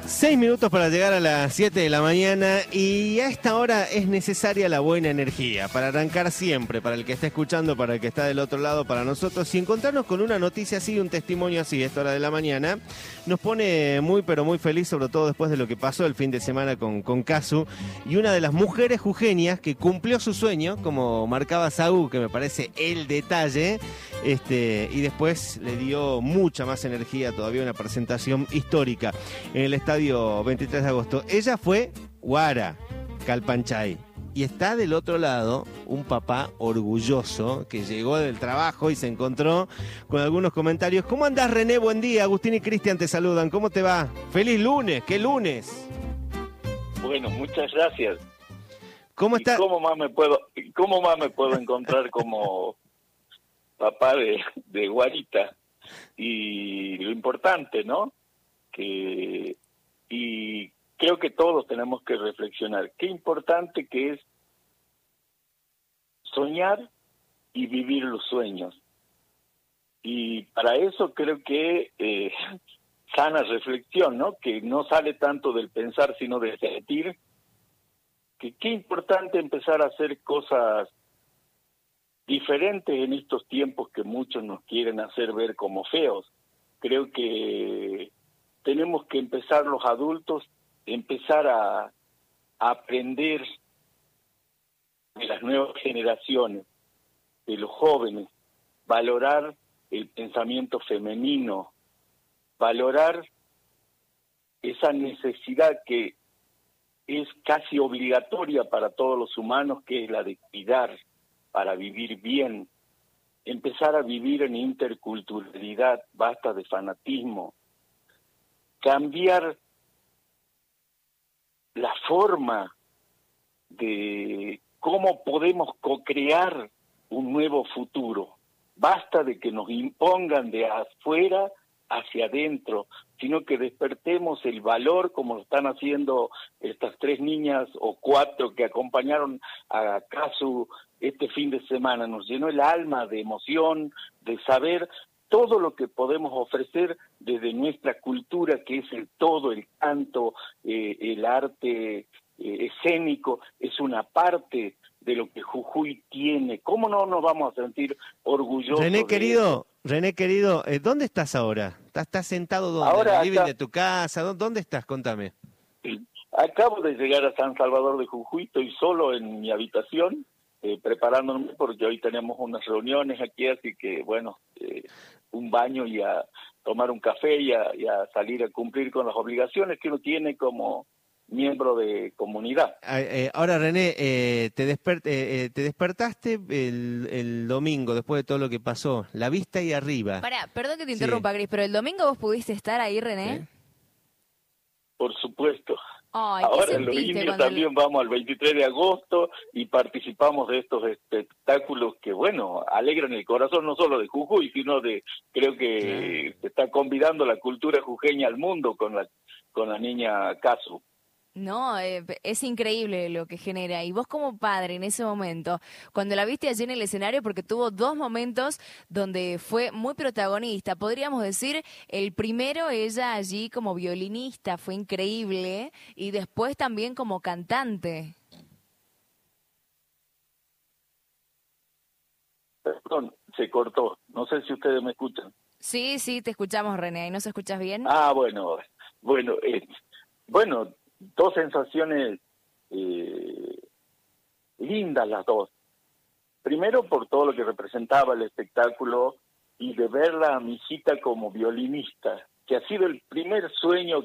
6 minutos para llegar a las 7 de la mañana y a esta hora es necesaria la buena energía para arrancar siempre, para el que está escuchando, para el que está del otro lado, para nosotros. Y encontrarnos con una noticia así, un testimonio así a esta hora de la mañana, nos pone muy pero muy feliz, sobre todo después de lo que pasó el fin de semana con Casu y una de las mujeres jujeñas que cumplió su sueño, como marcaba Saúl, que me parece el detalle, y después le dio mucha más energía, todavía una presentación histórica en el estadio 23 de agosto. Ella fue Guara Calpanchay y está del otro lado un papá orgulloso que llegó del trabajo y se encontró con algunos comentarios. ¿Cómo andás, René? Buen día. Agustín y Cristian te saludan. ¿Cómo te va? ¡Feliz lunes! ¡Qué lunes! Bueno, muchas gracias. ¿Cómo está? ¿Cómo más me puedo encontrar como papá de Guarita? Y lo importante, ¿no? Y creo que todos tenemos que reflexionar. Qué importante que es soñar y vivir los sueños. Y para eso creo que sana reflexión, ¿no? Que no sale tanto del pensar, sino del sentir. Que qué importante empezar a hacer cosas diferentes en estos tiempos que muchos nos quieren hacer ver como feos. Creo que tenemos que empezar los adultos, empezar a aprender de las nuevas generaciones, de los jóvenes, valorar el pensamiento femenino, valorar esa necesidad que es casi obligatoria para todos los humanos, que es la de cuidar para vivir bien, empezar a vivir en interculturalidad, basta de fanatismo, cambiar la forma de cómo podemos co-crear un nuevo futuro. Basta de que nos impongan de afuera hacia adentro, sino que despertemos el valor, como lo están haciendo estas 3 niñas o 4 que acompañaron a Casu este fin de semana. Nos llenó el alma de emoción, de saber todo lo que podemos ofrecer desde nuestra cultura, que es el todo, el canto, el arte escénico, es una parte de lo que Jujuy tiene. ¿Cómo no nos vamos a sentir orgullosos? René querido, ¿dónde estás ahora? ¿Estás sentado dónde? Ahora, ¿En el living acá, de tu casa? ¿Dónde estás? Contame. acabo de llegar a San Salvador de Jujuy, estoy solo en mi habitación, preparándome porque hoy tenemos unas reuniones aquí, así que bueno, un baño y a tomar un café y a salir a cumplir con las obligaciones que uno tiene como miembro de comunidad. Ahora, René, te despertaste el domingo después de todo lo que pasó. La vista ahí arriba. Pará, perdón que te interrumpa, Cris, pero el domingo vos pudiste estar ahí, René. ¿Sí? Por supuesto. Ay, Ahora en los indios también vamos al 23 de agosto y participamos de estos espectáculos que, bueno, alegran el corazón no solo de Jujuy, sino creo que se está convidando la cultura jujeña al mundo con la niña Casu. No, es increíble lo que genera. Y vos como padre en ese momento, cuando la viste allí en el escenario, porque tuvo 2 momentos donde fue muy protagonista, podríamos decir, el primero ella allí como violinista, fue increíble, y después también como cantante. Perdón, se cortó. No sé si ustedes me escuchan. Sí, te escuchamos, René. ¿Y nos escuchas bien? Ah, bueno, bueno, 2 sensaciones lindas las 2. Primero por todo lo que representaba el espectáculo y de verla a mi hijita como violinista, que ha sido el primer sueño